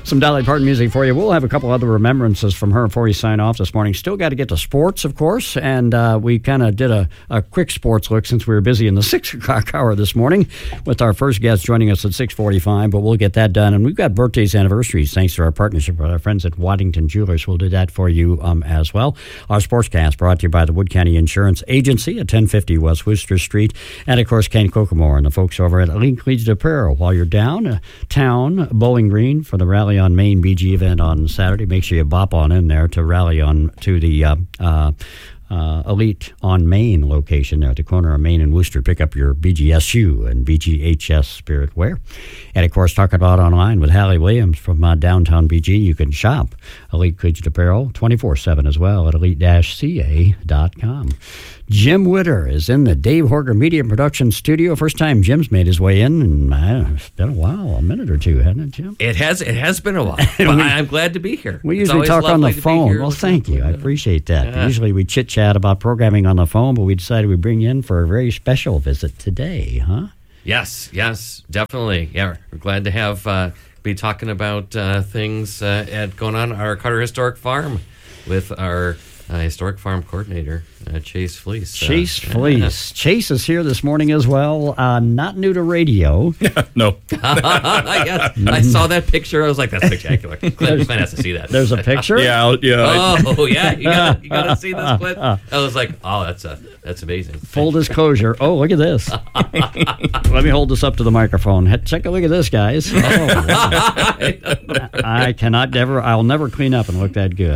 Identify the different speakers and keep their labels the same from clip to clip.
Speaker 1: some Dolly Parton music for you. We'll have a couple other remembrances from her before we sign off this morning. Still got to get to sports, of course, and we kind of did a quick sports look since we were busy in the 6 o'clock hour this morning with our first guest joining us at 6:45, but we'll get that done. And we've got birthdays, anniversaries, thanks to our partnership with our friends at Waddington Jewelers. We'll do that for you as well. Our sportscast brought to you by the Wood County Insurance Agency at 1050 West Worcester Street, and, of course, Ken Kokomore and the folks over at Elite Collegiate Apparel. While you're downtown Bowling Green for the Rally on Main BG event on Saturday, make sure you bop on in there to rally on to the Elite on Main location there at the corner of Main and Worcester. Pick up your BGSU and BGHS spirit wear. And, of course, talking about online with Hallie Williams from downtown BG. You can shop Elite Collegiate Apparel 24/7 as well at elite-ca.com. Jim Witter is in the Dave Horger Media Production Studio. First time Jim's made his way in, and it's been a while, a minute or two, hasn't it, Jim?
Speaker 2: It has been a while. But I'm glad to be here.
Speaker 1: We usually talk on the phone. Well, thank you. I appreciate that. Yeah. Usually we chit-chat about programming on the phone, but we decided we'd bring you in for a very special visit today, huh?
Speaker 2: Yes, definitely. Yeah, we're glad to have be talking about things going on at our Carter Historic Farm with our Historic Farm Coordinator, Chase Fleece.
Speaker 1: Chase Fleece. Chase is here this morning as well. Not new to radio.
Speaker 3: No.
Speaker 2: I saw that picture. I was like, that's spectacular. Clint has to see that.
Speaker 1: There's a picture?
Speaker 3: Yeah.
Speaker 2: Oh, yeah. You gotta see this, Clint. I was like, oh, that's amazing.
Speaker 1: Full disclosure. Oh, look at this. Let me hold this up to the microphone. Take a look at this, guys. Oh, I'll never clean up and look that good.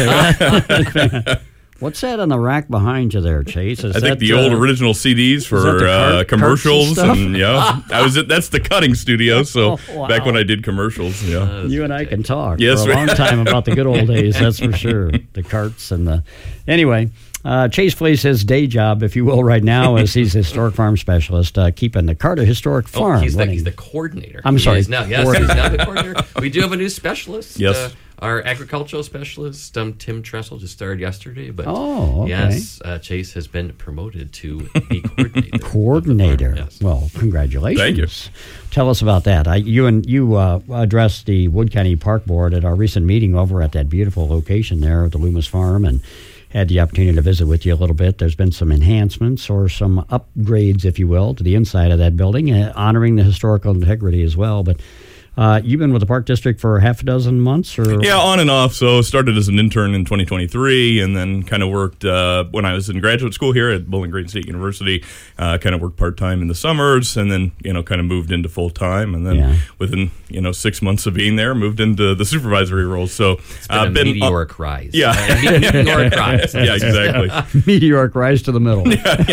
Speaker 1: What's that on the rack behind you there, Chase?
Speaker 3: I think the old original CDs for commercials, and that's the cutting studio. So back when I did commercials,
Speaker 1: you and I can talk
Speaker 3: for
Speaker 1: a long time about the good old days. That's for sure. The carts and anyway. Chase Fleece, his day job, if you will, right now is he's a historic farm specialist, keeping the Carter Historic Farm.
Speaker 2: He's the coordinator.
Speaker 1: I'm sorry.
Speaker 2: He's now the coordinator. We do have a new specialist.
Speaker 3: Yes.
Speaker 2: Our agricultural specialist, Tim Tressel, just started yesterday. But
Speaker 1: okay.
Speaker 2: Yes, Chase has been promoted to be coordinator.
Speaker 1: Coordinator.
Speaker 2: Yes.
Speaker 1: Well, congratulations.
Speaker 3: Thank you.
Speaker 1: Tell us about that. You addressed the Wood County Park Board at our recent meeting over at that beautiful location there at the Loomis Farm, and had the opportunity to visit with you a little bit. There's been some enhancements or some upgrades, if you will, to the inside of that building, honoring the historical integrity as well. But you've been with the Park District for half a dozen months?
Speaker 3: Yeah, on and off. So started as an intern in 2023 and then kind of worked when I was in graduate school here at Bowling Green State University, kind of worked part-time in the summers and then, kind of moved into full-time. And then within, 6 months of being there, moved into the supervisory role. So
Speaker 2: it's been a meteoric rise.
Speaker 3: Yeah.
Speaker 2: Meteoric rise.
Speaker 3: Yeah, exactly.
Speaker 1: Meteoric rise to the middle.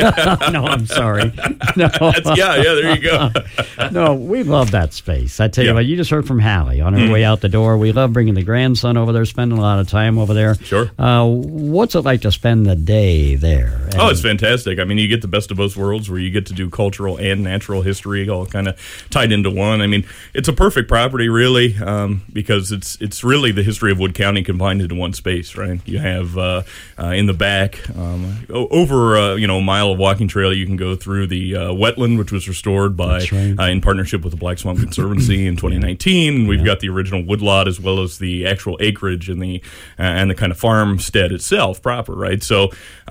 Speaker 1: No, I'm sorry. No.
Speaker 3: There you go.
Speaker 1: No, we love that space. I tell you what, you just heard from Hallie on her way out the door. We love bringing the grandson over there, spending a lot of time over there.
Speaker 3: Sure.
Speaker 1: What's it like to spend the day there?
Speaker 3: It's fantastic. I mean, you get the best of both worlds where you get to do cultural and natural history all kind of tied into one. I mean, it's a perfect property, really, because it's really the history of Wood County combined into one space, right? You have in the back over a mile of walking trail you can go through the wetland, which was restored by in partnership with the Black Swamp Conservancy in 2019. We've got the original woodlot as well as the actual acreage and the kind of farmstead itself proper, right? So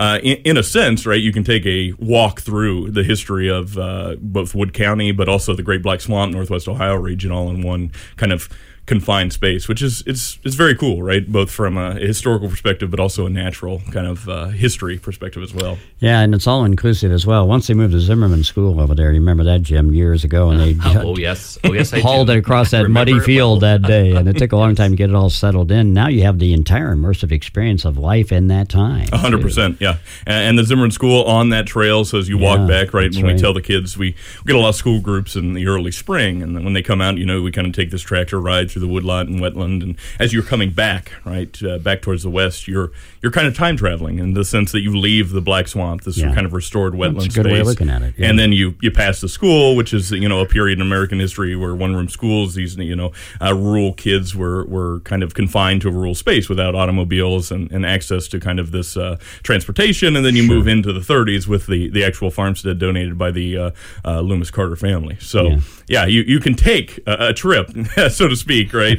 Speaker 3: in a sense, right, you can take a walk through the history of both Wood County but also the Great Black Swamp, Northwest Ohio region all in one kind of confined space, which is it's very cool, right? Both from a historical perspective, but also a natural kind of history perspective as well.
Speaker 1: Yeah, and it's all inclusive as well. Once they moved to Zimmerman School over there, you remember that, Jim, years ago, and they
Speaker 2: yes,
Speaker 1: hauled it across that muddy field that day, and it took a long time to get it all settled in. Now you have the entire immersive experience of life in that time.
Speaker 3: 100%, yeah. And the Zimmerman School on that trail, so as you walk back, right, when we tell the kids, we get a lot of school groups in the early spring, and then when they come out, we kind of take this tractor ride through the woodlot and wetland, and as you're coming back, right, back towards the west, you're kind of time traveling in the sense that you leave the Black Swamp, this kind of restored wetland space.
Speaker 1: That's a good way of looking at it. Yeah.
Speaker 3: And then you pass the school, which is a period in American history where one-room schools, these rural kids were kind of confined to a rural space without automobiles and access to kind of this transportation, and then you move into the 30s with the actual farmstead donated by the Loomis Carter family. So you can take a trip, so to speak, speak, right,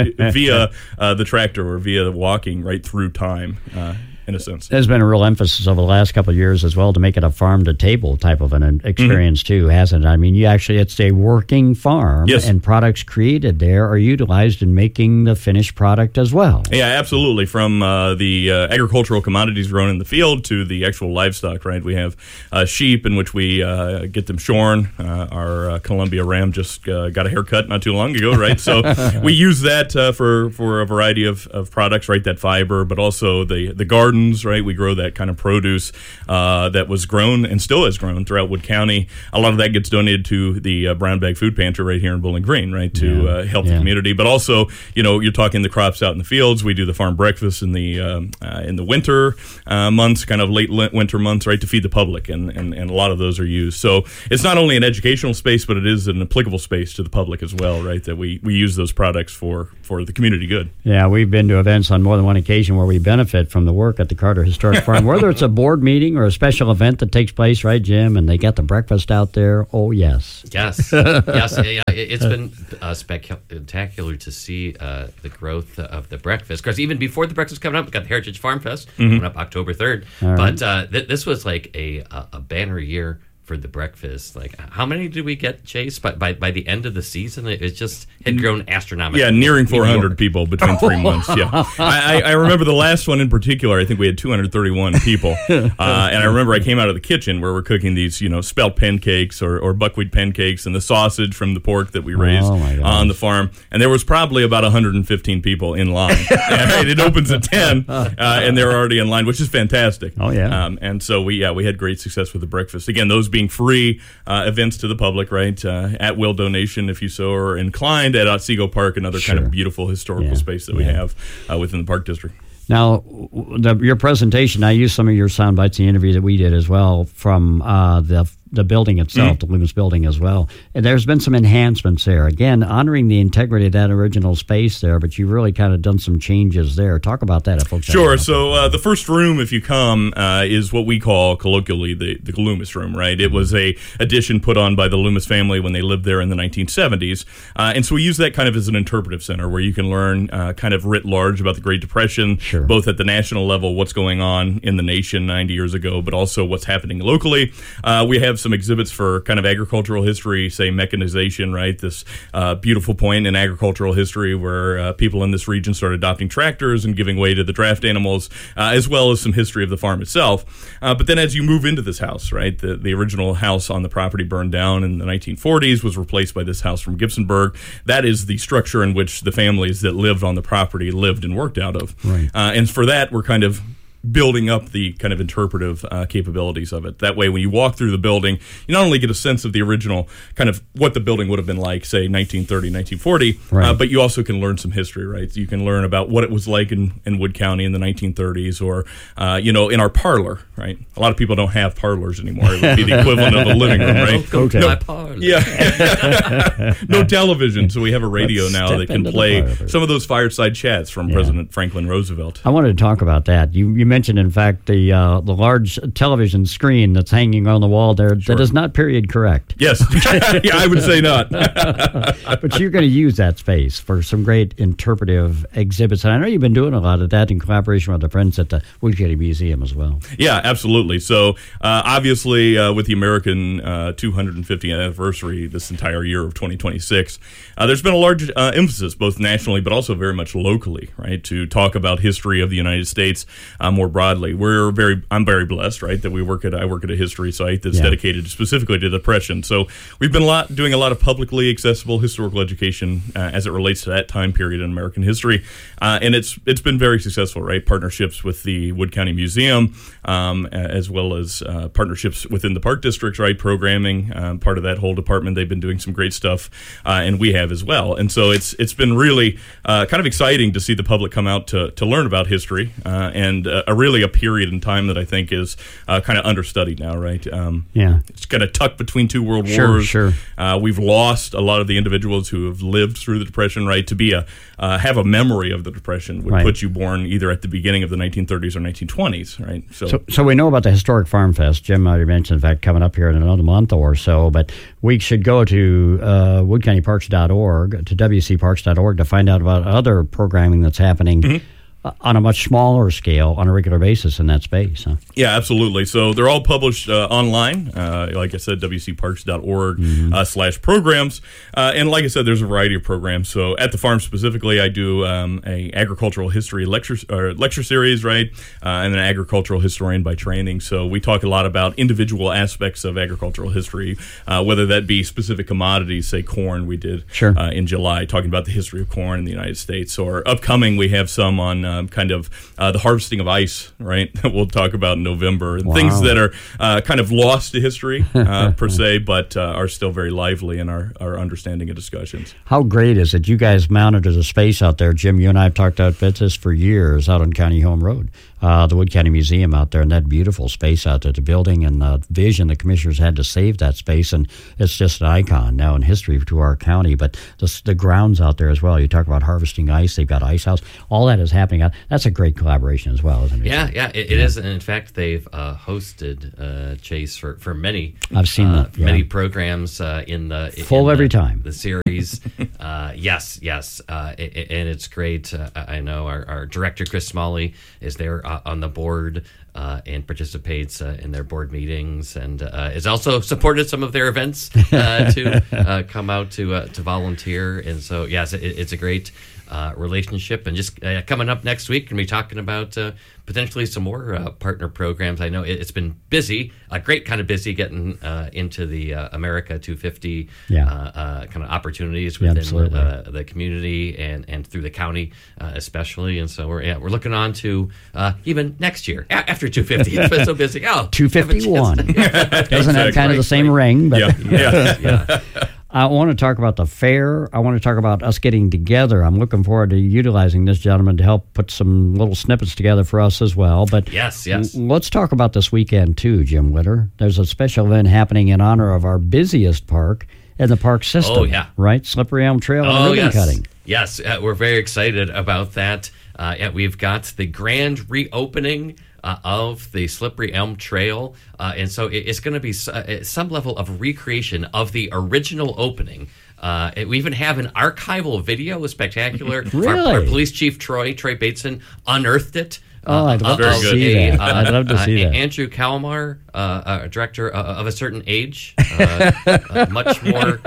Speaker 3: via the tractor or via walking right through time. In a sense,
Speaker 1: there's been a real emphasis over the last couple of years as well to make it a farm-to-table type of an experience too, hasn't it? I mean, it's a working farm,
Speaker 3: yes.
Speaker 1: And products created there are utilized in making the finished product as well.
Speaker 3: Yeah, absolutely. From the agricultural commodities grown in the field to the actual livestock, right? We have sheep in which we get them shorn. Our Columbia ram just got a haircut not too long ago, right? So we use that for a variety of products, right? That fiber, but also the garden. Right, we grow that kind of produce that was grown and still is grown throughout Wood County. A lot of that gets donated to the Brown Bag Food Pantry right here in Bowling Green, right, to help the community. But also, you're talking the crops out in the fields. We do the farm breakfast in the winter months, kind of late winter months, right, to feed the public, and a lot of those are used. So it's not only an educational space, but it is an applicable space to the public as well, right? That we use those products for the community good.
Speaker 1: Yeah, we've been to events on more than one occasion where we benefit from the work at the Carter Historic Farm, whether it's a board meeting or a special event that takes place, right, Jim? And they got the breakfast out there. Oh, yes.
Speaker 2: Yes. Yes. Yeah, it's been spectacular to see the growth of the breakfast. Because even before the breakfast coming up, we got the Heritage Farm Fest coming up October 3rd. Right. But this was like a banner year for the breakfast. Like, how many did we get, Chase? By the end of the season, it just had grown astronomically.
Speaker 3: Yeah, nearing 400 people between 3 months. Yeah, I remember the last one in particular. I think we had 231 people, and I remember I came out of the kitchen where we're cooking these, spelt pancakes or buckwheat pancakes and the sausage from the pork that we raised on the farm, and there was probably about 115 people in line. It opens at 10, and they're already in line, which is fantastic.
Speaker 1: Oh yeah,
Speaker 3: and so we had great success with the breakfast. Again, those being free events to the public, right? At will donation, if you so are inclined, at Otsego Park, another kind of beautiful historical space that we have within the Park District.
Speaker 1: Now, your presentation, I used some of your sound bites in the interview that we did as well from the building itself, the Loomis building as well. And there's been some enhancements there. Again, honoring the integrity of that original space there, but you've really kind of done some changes there. Talk about that, if folks.
Speaker 3: Sure. So the first room, if you come, is what we call colloquially the Loomis room, right? It was a addition put on by the Loomis family when they lived there in the 1970s. And so we use that kind of as an interpretive center where you can learn kind of writ large about the Great Depression, both at the national level, what's going on in the nation 90 years ago, but also what's happening locally. We have some exhibits for kind of agricultural history, say mechanization, right? This beautiful point in agricultural history where people in this region started adopting tractors and giving way to the draft animals, as well as some history of the farm itself. But then as you move into this house, right, the original house on the property burned down in the 1940s, was replaced by this house from Gibsonburg. That is the structure in which the families that lived on the property lived and worked out of.
Speaker 1: Right.
Speaker 3: And for that, we're kind of building up the kind of interpretive capabilities of it. That way, when you walk through the building, you not only get a sense of the original kind of what the building would have been like, say, 1930, 1940, but you also can learn some history, right? You can learn about what it was like in Wood County in the 1930s or, in our parlor, right? A lot of people don't have parlors anymore. It would be the equivalent of a living room, right?
Speaker 2: Go to my parlor.
Speaker 3: Yeah. No television, so we have a radio now that can play some of those fireside chats from President Franklin Roosevelt.
Speaker 1: I wanted to talk about that. You mentioned, in fact, the large television screen that's hanging on the wall there that is not period correct.
Speaker 3: Yes. Yeah, I would say not.
Speaker 1: But you're going to use that space for some great interpretive exhibits. And I know you've been doing a lot of that in collaboration with the friends at the Wood County Museum as well.
Speaker 3: Yeah, absolutely. So obviously with the American 250th anniversary this entire year of 2026, there's been a large emphasis both nationally but also very much locally, right, to talk about history of the United States more broadly. I'm very blessed, right, that I work at a history site that's dedicated specifically to the Depression. So we've been doing a lot of publicly accessible historical education as it relates to that time period in American history, and it's been very successful, right? Partnerships with the Wood County Museum, as well as partnerships within the Park District, right? Programming, part of that whole department. They've been doing some great stuff, and we have as well. And so it's been really kind of exciting to see the public come out to learn about history and really a period in time that I think is kind of understudied now, right?
Speaker 1: Yeah.
Speaker 3: It's kind of tucked between two world
Speaker 1: Sure,
Speaker 3: wars.
Speaker 1: sure.
Speaker 3: We've lost a lot of the individuals who have lived through the Depression, right? To be have a memory of the Depression would
Speaker 1: Right.
Speaker 3: put you born either at the beginning of the 1930s or 1920s, right?
Speaker 1: So we know about the Historic Farm Fest. Jim already mentioned, in fact, coming up here in another month or so. But we should go to woodcountyparks.org, to wcparks.org, to find out about other programming that's happening on a much smaller scale on a regular basis in that space. Huh?
Speaker 3: Yeah, absolutely. So they're all published online. Like I said, wcparks.org/programs. And like I said, there's a variety of programs. So at the farm specifically, I do a agricultural history lecture series, right? And an agricultural historian by training. So we talk a lot about individual aspects of agricultural history, whether that be specific commodities, say corn. We did in July, talking about the history of corn in the United States. Or upcoming, we have some on kind of the harvesting of ice, right? That we'll talk about in November. And things that are kind of lost to history per se, but are still very lively in our understanding of discussions.
Speaker 1: How great is it? You guys mounted a space out there. Jim, you and I have talked about this for years out on County Home Road. The Wood County Museum out there, and that beautiful space out there, the building and the vision the commissioners had to save that space, and it's just an icon now in history to our county. But the grounds out there as well, you talk about harvesting ice, they've got ice house, all that is happening. That's a great collaboration as well, isn't it?
Speaker 2: Yeah, it is. And in fact, they've hosted Chase for many.
Speaker 1: I've seen that.
Speaker 2: Many programs in the
Speaker 1: full every time
Speaker 2: the series. Yes, and it's great. I know our director Chris Smalley is there on the board and participates in their board meetings, and has also supported some of their events to come out to volunteer. And so, yes, it's a great relationship. And just coming up next week, we're going to be talking about potentially some more partner programs. I know it's been busy, a great kind of busy getting into the America 250 kind of opportunities within the community and through the county especially. And so we're looking on to even next year after 250. It's been so busy.
Speaker 1: 251 doesn't have kind of the same ring, but yeah. I want to talk about the fair. I want to talk about us getting together. I'm looking forward to utilizing this gentleman to help put some little snippets together for us as well. But
Speaker 2: yes.
Speaker 1: Let's talk about this weekend too, Jim Witter. There's a special event happening in honor of our busiest park in the park system.
Speaker 2: Oh, yeah.
Speaker 1: Right? Slippery Elm Trail and ribbon cutting.
Speaker 2: Yes, we're very excited about that. We've got the grand reopening of the Slippery Elm Trail, and so it's going to be some level of recreation of the original opening. We even have an archival video, spectacular.
Speaker 1: Really?
Speaker 2: Our police chief Troy Bateson unearthed it.
Speaker 1: I'd love to see that. I'd love to see that.
Speaker 2: Andrew Kalmar, director of a certain age, much more,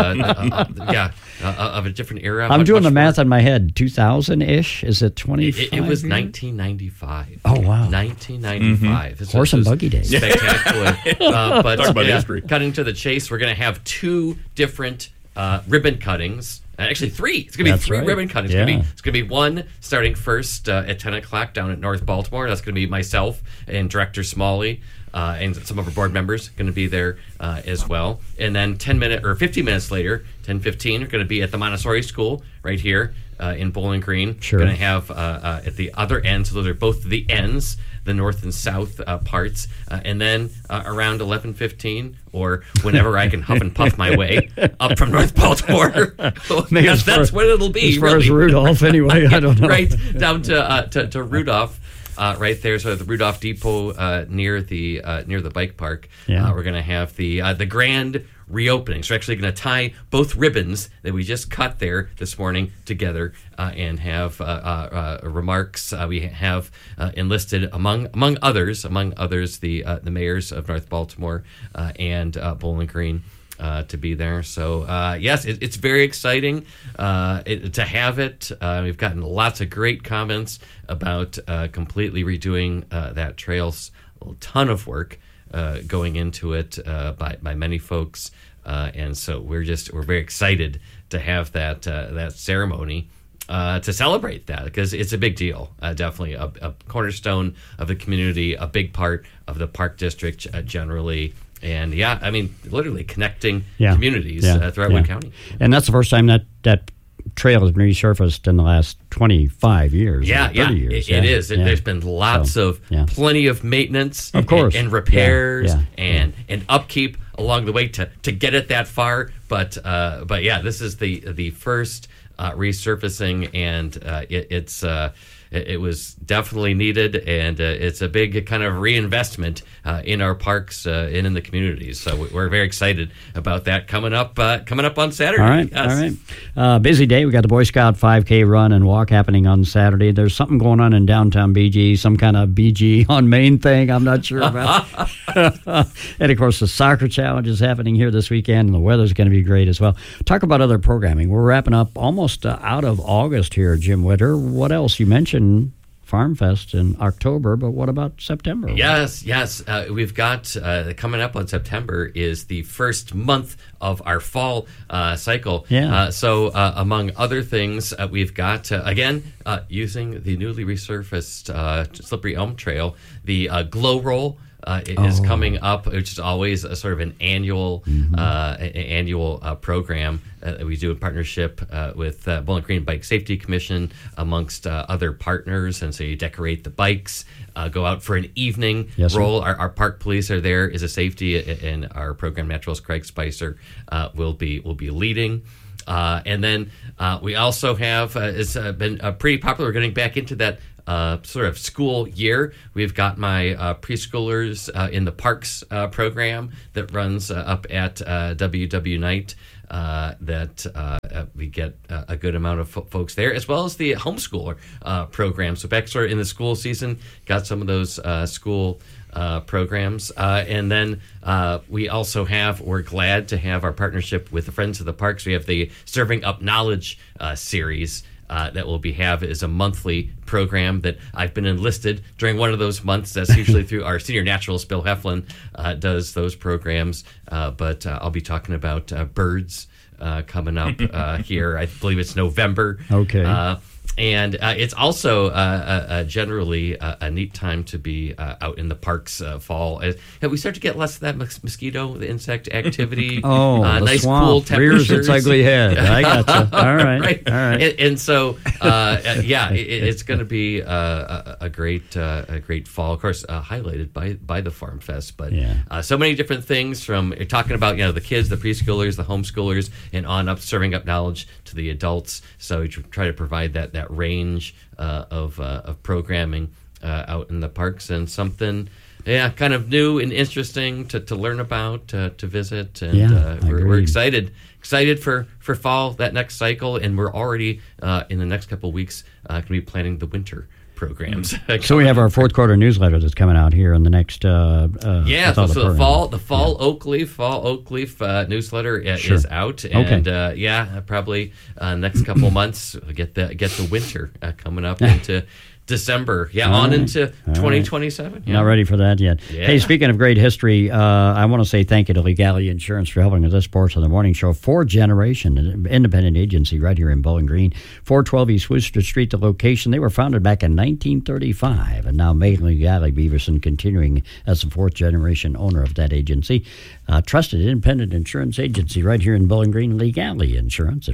Speaker 2: of a different era.
Speaker 1: I'm doing the math in my head. 2000-ish? Is it 25?
Speaker 2: It was 1995.
Speaker 1: Oh, wow.
Speaker 2: 1995.
Speaker 1: Horse and buggy days.
Speaker 2: Spectacular. But
Speaker 3: talk about history.
Speaker 2: Cutting to the chase, we're going to have two different ribbon cuttings. Actually, three. It's going to be three ribbon cuttings.
Speaker 1: Yeah.
Speaker 2: It's going to be one starting first at 10 o'clock down at North Baltimore. That's going to be myself and Director Smalley and some of our board members going to be there as well. And then 15 minutes later, 10:15, we're going to be at the Montessori School right here in Bowling Green.
Speaker 1: Sure.
Speaker 2: We're going to have at the other end, so those are both the ends, the north and south parts, and then around 11:15 or whenever I can huff and puff my way up from North Baltimore. That's what it'll be.
Speaker 1: As far as Rudolph, anyway, I don't know.
Speaker 2: Right down to Rudolph. Right there, so the Rudolph Depot near the bike park.
Speaker 1: Yeah.
Speaker 2: We're going to have the grand reopening. So we're actually going to tie both ribbons that we just cut there this morning together and have remarks. We have enlisted among others the mayors of North Baltimore and Bowling Green. To be there. So, yes, it's very exciting to have it. We've gotten lots of great comments about completely redoing that trail. A ton of work going into it by many folks. And so we're very excited to have that ceremony to celebrate that, because it's a big deal. Definitely a cornerstone of the community, a big part of the Park District generally. And literally connecting communities throughout Wood County.
Speaker 1: And that's the first time that trail has been resurfaced in the last 25 years.
Speaker 2: Yeah,
Speaker 1: 30 years.
Speaker 2: It is. There's been lots of plenty of maintenance,
Speaker 1: of course,
Speaker 2: and repairs and upkeep along the way to get it that far. But yeah, this is the first resurfacing, and it was definitely needed, and it's a big kind of reinvestment in our parks and in the communities. So we're very excited about that coming up on Saturday.
Speaker 1: All right,
Speaker 2: yes.
Speaker 1: all right. Busy day. We got the Boy Scout 5K run and walk happening on Saturday. There's something going on in downtown BG, some kind of BG on Main thing. I'm not sure about. And of course, the soccer challenge is happening here this weekend, and the weather's going to be great as well. Talk about other programming. We're wrapping up almost out of August here, Jim Witter. What else? You mentioned Farm Fest in October, but what about September?
Speaker 2: Yes. We've got coming up on September is the first month of our fall cycle.
Speaker 1: Yeah.
Speaker 2: So among other things, we've got, again, using the newly resurfaced Slippery Elm Trail, the Glow Roll is coming up, which is always a sort of an annual program that we do in partnership with Bowling Green Bike Safety Commission, amongst other partners. And so you decorate the bikes, go out for an evening roll. Our park police are there as a safety, and our program naturalist Craig Spicer will be leading. And then we also have, it's been pretty popular. We're getting back into that sort of school year. We've got my preschoolers in the parks program that runs up at WW Night. That we get a good amount of folks there, as well as the homeschooler program. So back sort of in the school season, got some of those school programs. And then we also we're glad to have our partnership with the Friends of the Parks. We have the Serving Up Knowledge series that we'll have as a monthly program that I've been enlisted during one of those months. That's usually through our senior naturalist, Bill Heflin, does those programs. But I'll be talking about birds coming up here. I believe it's November.
Speaker 1: Okay.
Speaker 2: And it's also generally a neat time to be out in the parks fall. And we start to get less of that mosquito, the insect activity.
Speaker 1: The
Speaker 2: nice
Speaker 1: swamp
Speaker 2: cool temperatures.
Speaker 1: rears its ugly head. I gotcha. All right.
Speaker 2: Right.
Speaker 1: All right.
Speaker 2: And so, it's going to be a great fall. Of course, highlighted by the Farm Fest. But so many different things, from talking about the kids, the preschoolers, the homeschoolers, and on up, serving up knowledge to the adults. So we try to provide that range of programming out in the parks, and something kind of new and interesting to learn about, to visit. And we're excited for fall, that next cycle, and we're already in the next couple of weeks going to be planning the winter programs.
Speaker 1: So we have our fourth quarter newsletter that's coming out here in the next
Speaker 2: so the fall Oak Leaf newsletter is out, and probably next couple months we'll get the winter coming up into December, on into 2027.
Speaker 1: Not ready for that yet. Hey, speaking of great history, I want to say thank you to Legale Insurance for helping with this Sports on the Morning Show. 4th-generation independent agency right here in Bowling Green, 412 East Worcester Street, the location. They were founded back in 1935, and now May Legale Beaverson continuing as the 4th-generation owner of that agency. Trusted independent insurance agency right here in Bowling Green, Legale Insurance at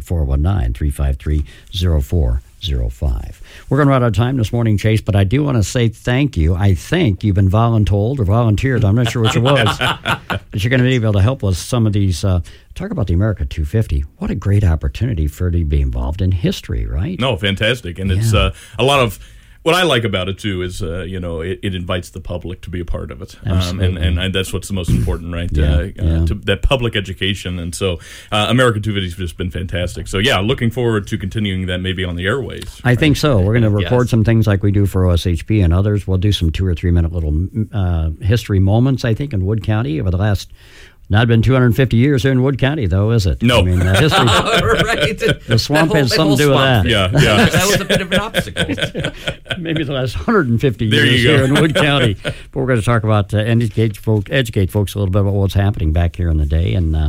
Speaker 1: 419-353-0405. We're going to run out of time this morning, Chase, but I do want to say thank you. I think you've been volunteered. I'm not sure which it was. But you're going to be able to help with some of these. Talk about the America 250. What a great opportunity for you to be involved in history, right?
Speaker 3: No, fantastic. And it's a lot of... What I like about it, too, is, it invites the public to be a part of it. And that's what's the most important, right? To that public education. And so America 250 has just been fantastic. So, looking forward to continuing that maybe on the airways.
Speaker 1: I think so. We're going to record some things like we do for OSHP and others. We'll do some 2 or 3 minute little history moments, I think, in Wood County over the last... Not been 250 years here in Wood County, though, is it?
Speaker 3: No.
Speaker 1: I mean, history,
Speaker 2: right.
Speaker 1: The swamp has something to do with that.
Speaker 3: Yeah.
Speaker 2: That was a bit of an obstacle.
Speaker 1: Maybe the last 150 years here in Wood County. But we're going to talk about educate folks a little bit about what's happening back here in the day. And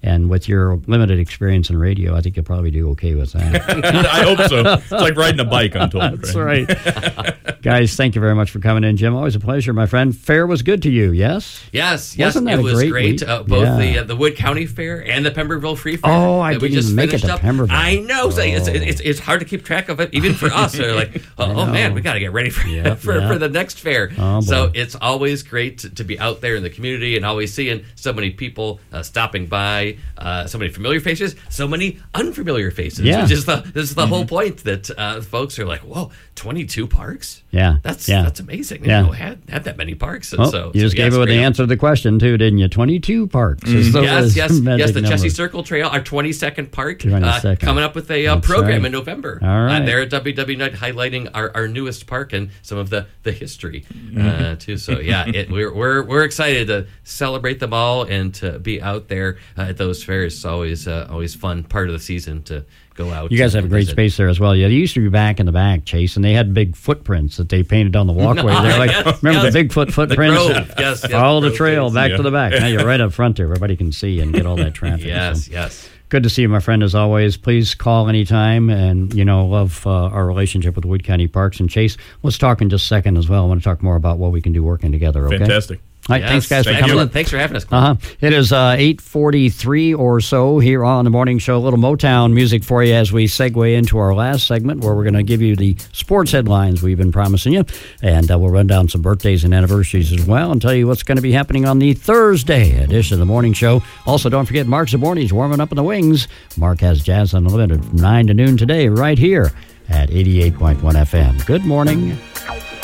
Speaker 1: And with your limited experience in radio, I think you'll probably do okay with that.
Speaker 3: I hope so. It's like riding a bike, I'm told.
Speaker 1: That's right. Guys, thank you very much for coming in, Jim. Always a pleasure, my friend. Fair was good to you, yes?
Speaker 2: Yes.
Speaker 1: Wasn't that
Speaker 2: it was
Speaker 1: great
Speaker 2: great.
Speaker 1: week?
Speaker 2: Both the Wood County Fair and the Pemberville Free Fair.
Speaker 1: Oh, I
Speaker 2: that we
Speaker 1: didn't
Speaker 2: just
Speaker 1: even make it
Speaker 2: finished
Speaker 1: to
Speaker 2: up.
Speaker 1: Pemberville.
Speaker 2: I know. So it's hard to keep track of it, even for us. They're like, oh man, we got to get ready for the next fair.
Speaker 1: Oh,
Speaker 2: so it's always great to be out there in the community and always seeing so many people stopping by, so many familiar faces, so many unfamiliar faces.
Speaker 1: Yeah.
Speaker 2: Which is the whole point that folks are like, whoa, 22 parks?
Speaker 1: Yeah.
Speaker 2: That's amazing.
Speaker 1: Yeah.
Speaker 2: You know, had that many parks. And
Speaker 1: Oh, you just gave it the answer to the question, too, didn't you? 22 parks.
Speaker 2: Yes. The
Speaker 1: number.
Speaker 2: Chessie Circle Trail, our 22nd park,
Speaker 1: 22nd.
Speaker 2: coming up with a
Speaker 1: That's
Speaker 2: program
Speaker 1: right.
Speaker 2: in November.
Speaker 1: All right.
Speaker 2: There at WW Night, highlighting our newest park and some of the history too. So we're excited to celebrate them all and to be out there at those fairs. It's always fun part of the season to go out.
Speaker 1: You guys have a great space there as well. Yeah, they used to be back in the back, Chase, and they had big footprints that they painted on the walkway. They're like, remember the Bigfoot footprints?
Speaker 2: Yes.
Speaker 1: Follow the trail back
Speaker 3: Yeah.
Speaker 1: to the back. Now you're right up front there. Everybody can see and get all that traffic.
Speaker 2: Yes.
Speaker 1: So, good to see you, my friend, as always. Please call anytime. And, love our relationship with Wood County Parks. And, Chase, let's talk in just a second as well. I want to talk more about what we can do working together, okay?
Speaker 3: Fantastic.
Speaker 1: All right, thanks, guys, for coming.
Speaker 2: Excellent. Thanks for having us.
Speaker 1: It is 8:43 or so here on the morning show. A little Motown music for you as we segue into our last segment where we're going to give you the sports headlines we've been promising you. And we'll run down some birthdays and anniversaries as well and tell you what's going to be happening on the Thursday edition of the morning show. Also, don't forget Mark Zaborni's warming up in the wings. Mark has Jazz Unlimited from 9 to noon today right here at 88.1 FM. Good morning.